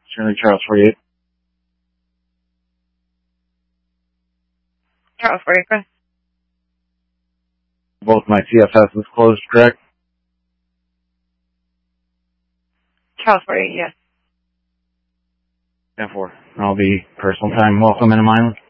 Certainly, Charles 48. Charles 48. Both my CFS is closed, correct? Charles 48, yes. 10-4. I'll be personal time. Welcome into Milan.